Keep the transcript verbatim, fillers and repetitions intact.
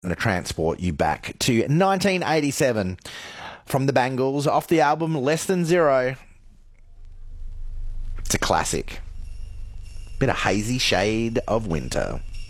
going to transport you back to nineteen eighty-seven from the Bangles off the album Less Than Zero. It's a classic. Bit of Hazy Shade of Winter.